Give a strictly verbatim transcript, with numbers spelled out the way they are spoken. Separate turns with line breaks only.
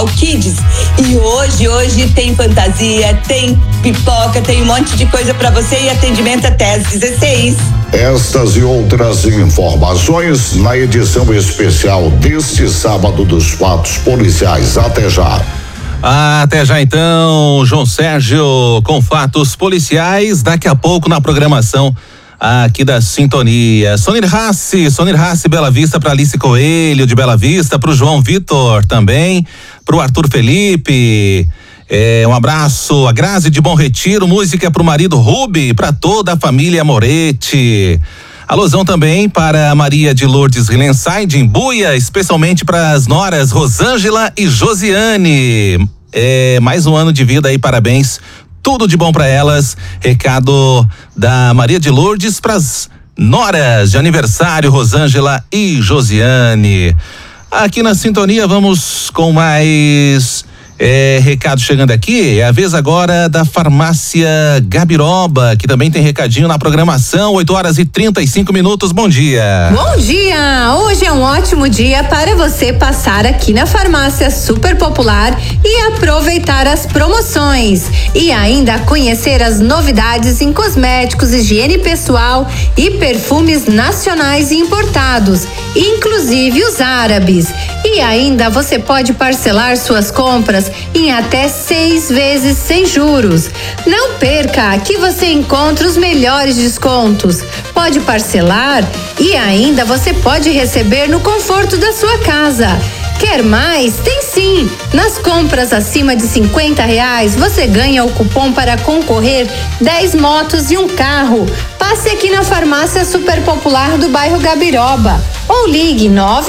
Kids. E hoje, hoje tem fantasia, tem pipoca, tem um monte de coisa pra você e atendimento até às dezesseis.
Estas e outras informações na edição especial deste sábado dos fatos policiais. Até já.
Ah, até já então, João Sérgio, com fatos policiais, daqui a pouco na programação aqui da Sintonia. Sonir Rassi, Sonir Rassi, Bela Vista para Alice Coelho de Bela Vista, pro João Vitor também, pro Arthur Felipe, é, um abraço, a Grazi de Bom Retiro, música pro marido Rubi, para toda a família Moretti. Alusão também para Maria de Lourdes Rilensai de Imbuia, especialmente para as noras Rosângela e Josiane. É, mais um ano de vida aí, parabéns. Tudo de bom para elas. Recado da Maria de Lourdes para as noras de aniversário, Rosângela e Josiane. Aqui na Sintonia vamos com mais é, recado chegando aqui. É a vez agora da Farmácia Gabiroba, que também tem recadinho na programação. oito horas e trinta e cinco minutos. Bom dia.
Bom dia! Hoje é um ótimo dia para você passar aqui na Farmácia Super Popular e aproveitar as promoções. E ainda conhecer as novidades em cosméticos, higiene pessoal e perfumes nacionais e importados, inclusive os árabes. E ainda você pode parcelar suas compras em até seis vezes sem juros. Não perca, aqui você encontra os melhores descontos. Pode parcelar e ainda você pode receber no conforto da sua casa. Quer mais? Tem sim! Nas compras acima de cinquenta reais, você ganha o cupom para concorrer dez motos e um carro. Passe aqui na Farmácia Super Popular do bairro Gabiroba ou ligue nove